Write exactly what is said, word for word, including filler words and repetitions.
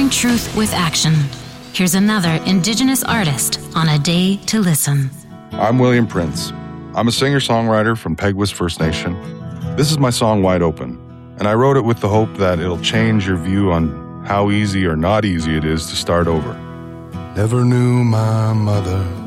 Pairing truth with action. Here's another Indigenous artist on A Day to Listen. I'm William Prince. I'm a singer-songwriter from Peguis First Nation. This is my song, Wide Open, and I wrote it with the hope that it'll change your view on how easy or not easy it is to start over. Never knew my mother